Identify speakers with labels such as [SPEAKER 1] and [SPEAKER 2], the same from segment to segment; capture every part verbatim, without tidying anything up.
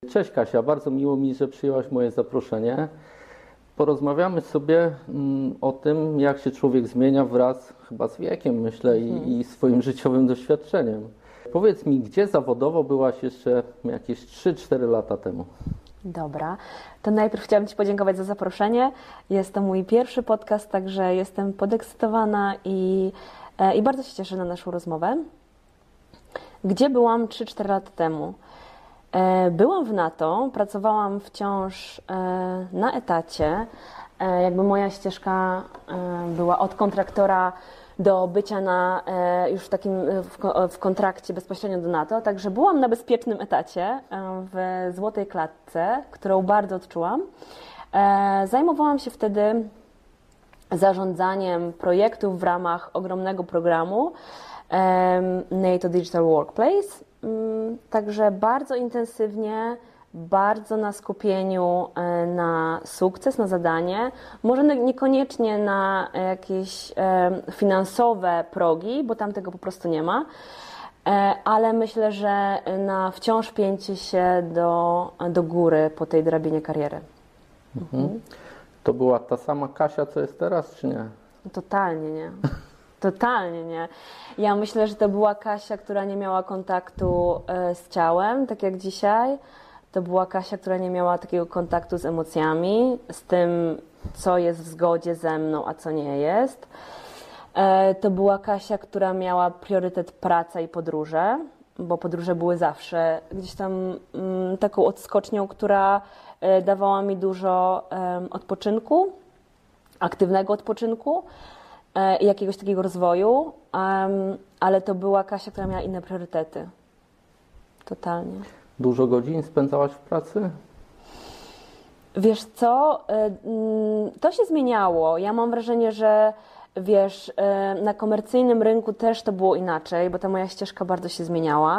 [SPEAKER 1] Cześć Kasia, bardzo miło mi, że przyjęłaś moje zaproszenie. Porozmawiamy sobie o tym, jak się człowiek zmienia wraz chyba z wiekiem, myślę, i, i swoim życiowym doświadczeniem. Powiedz mi, gdzie zawodowo byłaś jeszcze jakieś trzy cztery lata temu?
[SPEAKER 2] Dobra, to najpierw chciałabym Ci podziękować za zaproszenie. Jest to mój pierwszy podcast, także jestem podekscytowana i, i bardzo się cieszę na naszą rozmowę. Gdzie byłam trzy cztery lata temu? Byłam w NATO, pracowałam wciąż na etacie. Jakby moja ścieżka była od kontraktora do bycia na, już w takim w kontrakcie bezpośrednio do NATO, także byłam na bezpiecznym etacie w złotej klatce, którą bardzo odczułam. Zajmowałam się wtedy zarządzaniem projektów w ramach ogromnego programu NATO Digital Workplace. Także bardzo intensywnie, bardzo na skupieniu na sukces, na zadanie. Może niekoniecznie na jakieś finansowe progi, bo tam tego po prostu nie ma, ale myślę, że na wciąż pięcie się do, do góry po tej drabinie kariery.
[SPEAKER 1] Mhm. To była ta sama Kasia, co jest teraz, czy nie?
[SPEAKER 2] Totalnie nie. Totalnie nie. Ja myślę, że to była Kasia, która nie miała kontaktu z ciałem, tak jak dzisiaj. To była Kasia, która nie miała takiego kontaktu z emocjami, z tym, co jest w zgodzie ze mną, a co nie jest. To była Kasia, która miała priorytet praca i podróże, bo podróże były zawsze gdzieś tam mm, taką odskocznią, która dawała mi dużo um, odpoczynku, aktywnego odpoczynku i jakiegoś takiego rozwoju, um, ale to była Kasia, która miała inne priorytety. Totalnie.
[SPEAKER 1] Dużo godzin spędzałaś w pracy?
[SPEAKER 2] Wiesz co, to się zmieniało. Ja mam wrażenie, że wiesz, na komercyjnym rynku też to było inaczej, bo ta moja ścieżka bardzo się zmieniała,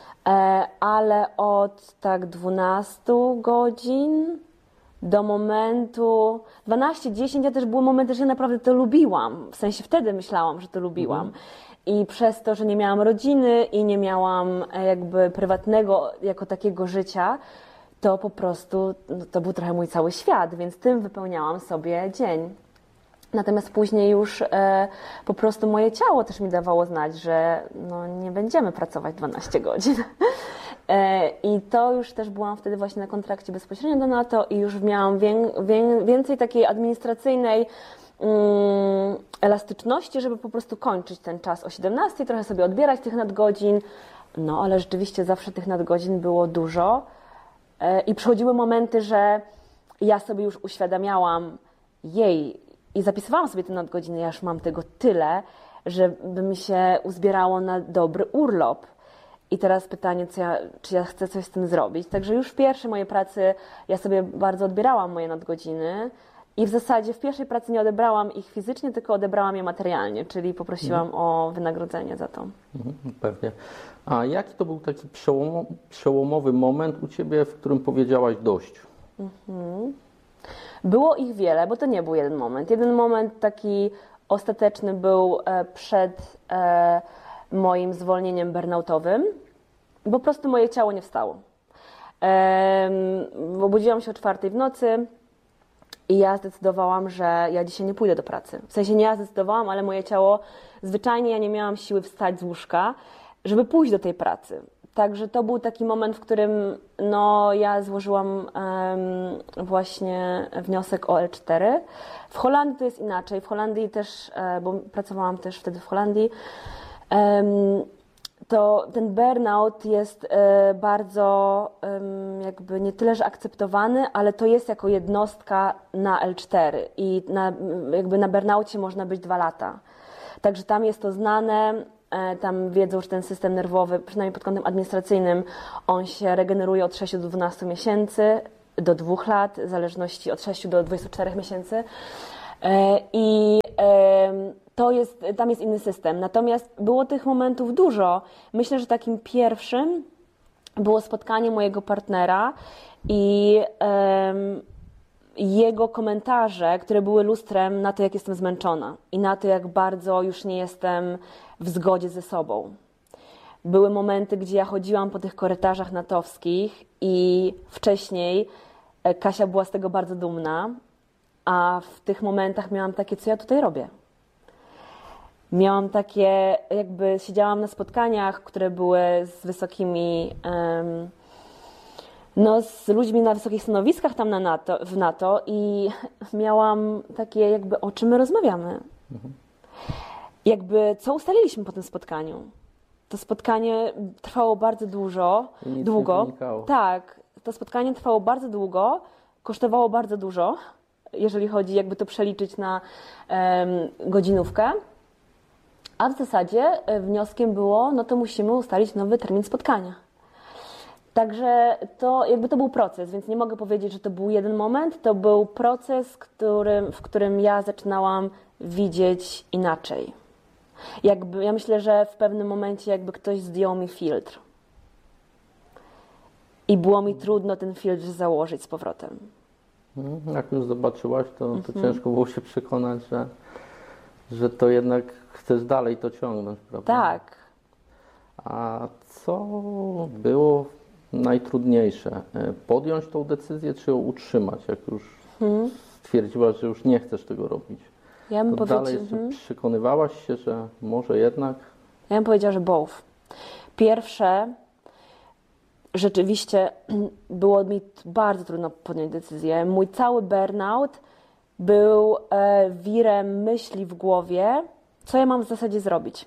[SPEAKER 2] ale od tak dwunastu godzin do momentu dwanaście dziesięć, ja też były momenty, że ja naprawdę to lubiłam. W sensie wtedy myślałam, że to lubiłam. Mhm. I przez to, że nie miałam rodziny i nie miałam jakby prywatnego jako takiego życia, to po prostu no, to był trochę mój cały świat, więc tym wypełniałam sobie dzień. Natomiast później już e, po prostu moje ciało też mi dawało znać, że no, nie będziemy pracować dwanaście godzin. E, I to już też byłam wtedy właśnie na kontrakcie bezpośrednio do NATO i już miałam wię, wię, więcej takiej administracyjnej um, elastyczności, żeby po prostu kończyć ten czas o siedemnastej, trochę sobie odbierać tych nadgodzin. No ale rzeczywiście zawsze tych nadgodzin było dużo. E, I przychodziły momenty, że ja sobie już uświadamiałam jej, i zapisywałam sobie te nadgodziny, ja już mam tego tyle, żeby mi się uzbierało na dobry urlop. I teraz pytanie, co ja, czy ja chcę coś z tym zrobić. Także już w pierwszej mojej pracy ja sobie bardzo odbierałam moje nadgodziny i w zasadzie w pierwszej pracy nie odebrałam ich fizycznie, tylko odebrałam je materialnie, czyli poprosiłam mhm. o wynagrodzenie za to.
[SPEAKER 1] Mhm, pewnie. A jaki to był taki przełom, przełomowy moment u Ciebie, w którym powiedziałaś dość?
[SPEAKER 2] Mhm. Było ich wiele, bo to nie był jeden moment. Jeden moment taki ostateczny był przed moim zwolnieniem burnoutowym, bo po prostu moje ciało nie wstało. Obudziłam się o czwartej w nocy i ja zdecydowałam, że ja dzisiaj nie pójdę do pracy. W sensie nie ja zdecydowałam, ale moje ciało, zwyczajnie ja nie miałam siły wstać z łóżka, żeby pójść do tej pracy. Także to był taki moment, w którym no, ja złożyłam um, właśnie wniosek o L cztery. W Holandii to jest inaczej. W Holandii też, bo pracowałam też wtedy w Holandii, um, to ten burnout jest um, bardzo um, jakby nie tyle, że akceptowany, ale to jest jako jednostka na L cztery i na, jakby na burnaucie można być dwa lata. Także tam jest to znane. Tam wiedzą, że ten system nerwowy, przynajmniej pod kątem administracyjnym, on się regeneruje od sześciu do dwunastu miesięcy, do dwóch lat, w zależności od sześciu do dwudziestu czterech miesięcy. I to jest, tam jest inny system. Natomiast było tych momentów dużo. Myślę, że takim pierwszym było spotkanie mojego partnera i jego komentarze, które były lustrem na to, jak jestem zmęczona i na to, jak bardzo już nie jestem w zgodzie ze sobą. Były momenty, gdzie ja chodziłam po tych korytarzach natowskich i wcześniej Kasia była z tego bardzo dumna, a w tych momentach miałam takie, co ja tutaj robię? Miałam takie, jakby siedziałam na spotkaniach, które były z wysokimi, um, no z ludźmi na wysokich stanowiskach tam na NATO, w NATO i miałam takie jakby, o czym my rozmawiamy? Mhm. Jakby, co ustaliliśmy po tym spotkaniu? To spotkanie trwało bardzo dużo,
[SPEAKER 1] Nic
[SPEAKER 2] długo.
[SPEAKER 1] Nie
[SPEAKER 2] tak, to spotkanie trwało bardzo długo, kosztowało bardzo dużo, jeżeli chodzi jakby to przeliczyć na um, godzinówkę. A w zasadzie wnioskiem było, no to musimy ustalić nowy termin spotkania. Także to jakby to był proces, więc nie mogę powiedzieć, że to był jeden moment, to był proces, którym, w którym ja zaczynałam widzieć inaczej. Jakby, ja myślę, że w pewnym momencie jakby ktoś zdjął mi filtr. I było mi trudno ten filtr założyć z powrotem.
[SPEAKER 1] Jak już zobaczyłaś, to, to mhm. ciężko było się przekonać, że, że to jednak chcesz dalej to ciągnąć, prawda?
[SPEAKER 2] Tak.
[SPEAKER 1] A co było najtrudniejsze? Podjąć tą decyzję, czy ją utrzymać, jak już hmm. stwierdziłaś, że już nie chcesz tego robić?
[SPEAKER 2] Ja bym
[SPEAKER 1] to
[SPEAKER 2] powiedziała,
[SPEAKER 1] dalej
[SPEAKER 2] hmm.
[SPEAKER 1] przekonywałaś się, że może jednak?
[SPEAKER 2] Ja bym powiedziała, że both. Pierwsze, rzeczywiście było mi bardzo trudno podjąć decyzję. Mój cały burnout był e, wirem myśli w głowie, co ja mam w zasadzie zrobić.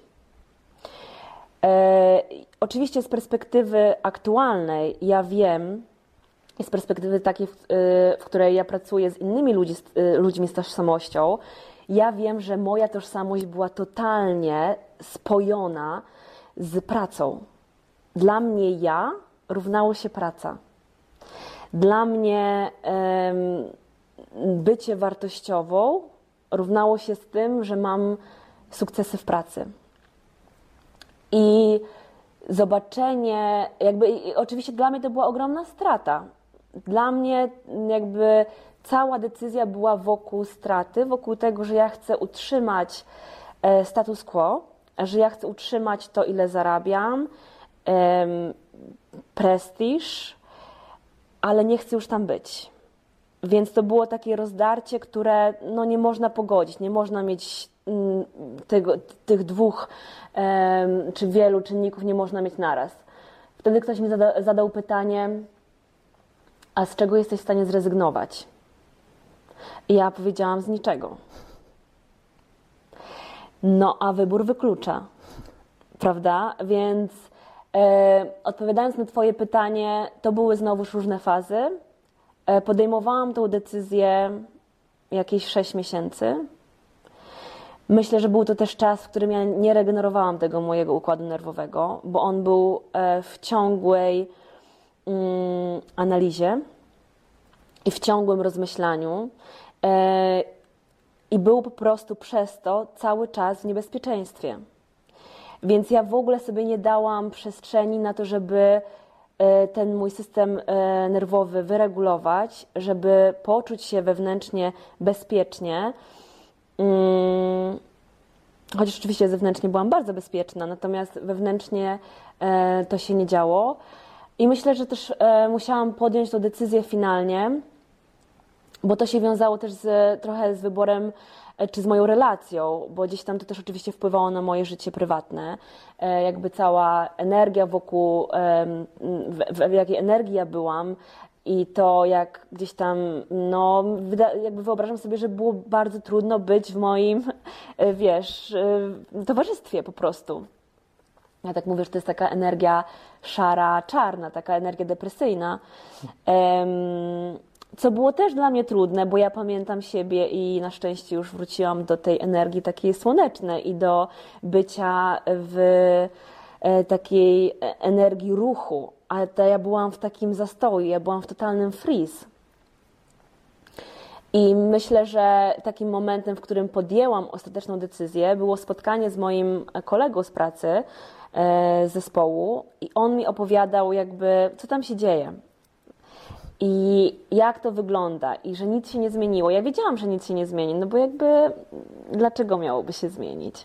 [SPEAKER 2] E, oczywiście z perspektywy aktualnej ja wiem, i z perspektywy takiej, w, w której ja pracuję z innymi ludzi, ludźmi z tożsamością, ja wiem, że moja tożsamość była totalnie spojona z pracą. Dla mnie ja równało się praca. Dla mnie um, bycie wartościową równało się z tym, że mam sukcesy w pracy. I zobaczenie, jakby i oczywiście dla mnie to była ogromna strata. Dla mnie jakby cała decyzja była wokół straty, wokół tego, że ja chcę utrzymać e, status quo, że ja chcę utrzymać to, ile zarabiam, e, prestiż, ale nie chcę już tam być. Więc to było takie rozdarcie, które no, nie można pogodzić, nie można mieć mm, tego, tych dwóch e, czy wielu czynników nie można mieć naraz. Wtedy ktoś mi zada, zadał pytanie, a z czego jesteś w stanie zrezygnować? I ja powiedziałam, z niczego. No, a wybór wyklucza, prawda? Więc e, odpowiadając na Twoje pytanie, to były znowuż różne fazy. E, podejmowałam tą decyzję jakieś sześć miesięcy. Myślę, że był to też czas, w którym ja nie regenerowałam tego mojego układu nerwowego, bo on był e, w ciągłej mm, analizie i w ciągłym rozmyślaniu e, i był po prostu przez to cały czas w niebezpieczeństwie. Więc ja w ogóle sobie nie dałam przestrzeni na to, żeby e, ten mój system e, nerwowy wyregulować, żeby poczuć się wewnętrznie bezpiecznie. Mm, chociaż oczywiście zewnętrznie byłam bardzo bezpieczna, natomiast wewnętrznie e, to się nie działo. I myślę, że też e, musiałam podjąć tę decyzję finalnie, bo to się wiązało też z, trochę z wyborem, e, czy z moją relacją, bo gdzieś tam to też oczywiście wpływało na moje życie prywatne. E, jakby cała energia wokół, e, w, w, w jakiej energii ja byłam i to jak gdzieś tam, no jakby wyobrażam sobie, że było bardzo trudno być w moim, e, wiesz, e, towarzystwie po prostu. Ja tak mówię, że to jest taka energia szara, czarna, taka energia depresyjna, co było też dla mnie trudne, bo ja pamiętam siebie i na szczęście już wróciłam do tej energii takiej słonecznej i do bycia w takiej energii ruchu, ale to ja byłam w takim zastoju, ja byłam w totalnym freeze. I myślę, że takim momentem, w którym podjęłam ostateczną decyzję, było spotkanie z moim kolegą z pracy, z zespołu i on mi opowiadał jakby, co tam się dzieje i jak to wygląda i że nic się nie zmieniło. Ja wiedziałam, że nic się nie zmieni, no bo jakby dlaczego miałoby się zmienić?